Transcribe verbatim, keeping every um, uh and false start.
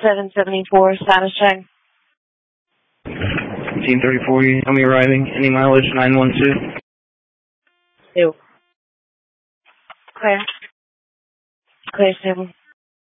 seven seventy-four, status check. fifteen thirty-four, you tell me arriving. Any mileage, nine one two? Two. Clear. Clear, stable.